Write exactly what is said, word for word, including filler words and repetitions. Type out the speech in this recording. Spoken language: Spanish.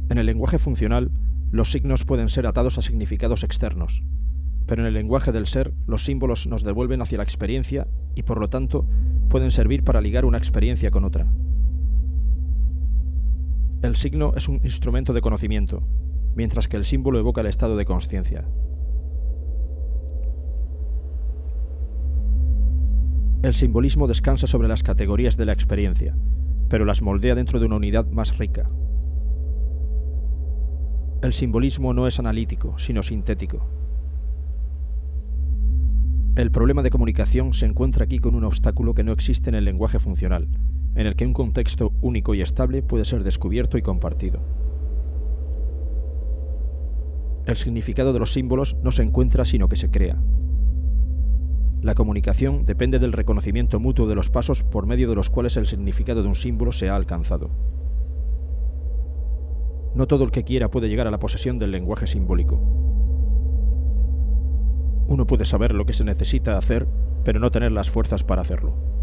En el lenguaje funcional, los signos pueden ser atados a significados externos, pero en el lenguaje del ser, los símbolos nos devuelven hacia la experiencia y, por lo tanto, pueden servir para ligar una experiencia con otra. El signo es un instrumento de conocimiento, mientras que el símbolo evoca el estado de consciencia. El simbolismo descansa sobre las categorías de la experiencia, pero las moldea dentro de una unidad más rica. El simbolismo no es analítico, sino sintético. El problema de comunicación se encuentra aquí con un obstáculo que no existe en el lenguaje funcional, en el que un contexto único y estable puede ser descubierto y compartido. El significado de los símbolos no se encuentra, sino que se crea. La comunicación depende del reconocimiento mutuo de los pasos por medio de los cuales el significado de un símbolo se ha alcanzado. No todo el que quiera puede llegar a la posesión del lenguaje simbólico. Uno puede saber lo que se necesita hacer, pero no tener las fuerzas para hacerlo.